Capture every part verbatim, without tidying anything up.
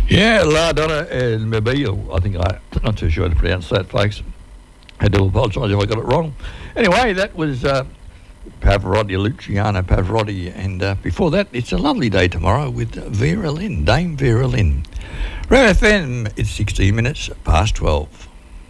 Yeah, La Donna El Mobile. I think I, I'm not too sure how to pronounce that, folks. I do apologise if I got it wrong. Anyway, that was uh, Pavarotti, Luciano Pavarotti, and uh, before that, It's a Lovely Day Tomorrow with Vera Lynn, Dame Vera Lynn. Ram F M, it's sixteen minutes past twelve.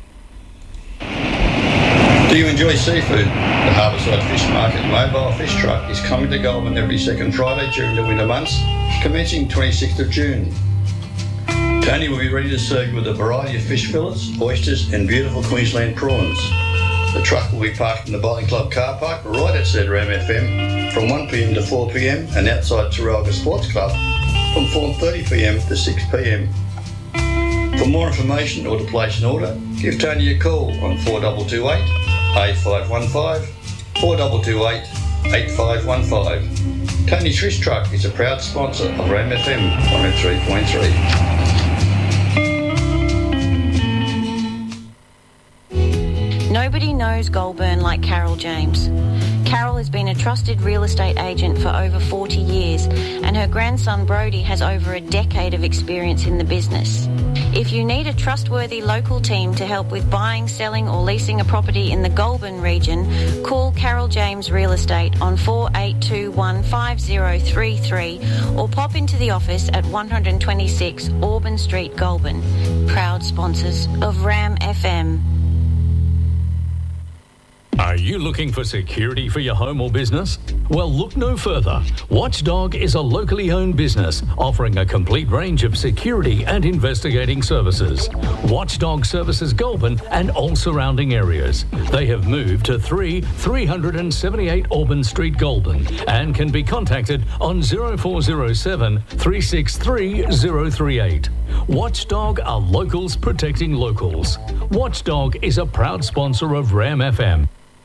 Do you enjoy seafood? The Harbourside Fish Market mobile fish truck is coming to Goulburn every second Friday during the winter months, commencing twenty-sixth of June. Tony will be ready to serve you with a variety of fish fillets, oysters and beautiful Queensland prawns. The truck will be parked in the Bowling Club car park right outside Ram F M from one p m to four p m and outside Taralga Sports Club from four thirty p m to six p m. For more information or to place an order, give Tony a call on four two two eight, eight five one five, four two two eight, eight five one five. Tony's Fish Truck is a proud sponsor of Ram F M one oh three point three. Nobody knows Goulburn like Carol James. Carol has been a trusted real estate agent for over forty years, and her grandson Brody has over a decade of experience in the business. If you need a trustworthy local team to help with buying, selling or leasing a property in the Goulburn region, call Carol James Real Estate on four eight two one, five oh three three or pop into the office at one twenty-six Auburn Street, Goulburn. Proud sponsors of Ram F M. Are you looking for security for your home or business? Well, look no further. Watchdog is a locally owned business offering a complete range of security and investigating services. Watchdog services Goulburn and all surrounding areas. They have moved to three three seventy-eight Auburn Street, Goulburn, and can be contacted on oh four oh seven, three six three, oh three eight. Watchdog are locals protecting locals. Watchdog is a proud sponsor of Ram F M.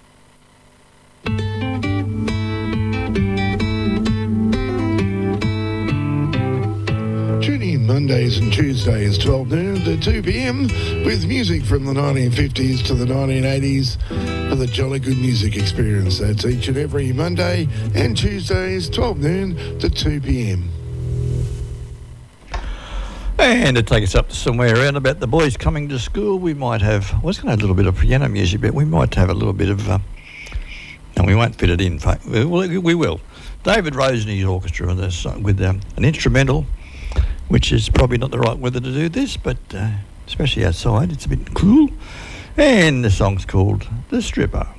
Tune in Mondays and Tuesdays, twelve noon to two p m, with music from the nineteen fifties to the nineteen eighties for the jolly good music experience. That's each and every Monday and Tuesdays, twelve noon to two p m. And to take us up to somewhere around about the boys coming to school, we might have, I was going to have a little bit of piano music, but we might have a little bit of, uh, and we won't fit it in, we, we will. David Rose and his orchestra with, this, with um, an instrumental, which is probably not the right weather to do this, but uh, especially outside, it's a bit cool. And the song's called The Stripper.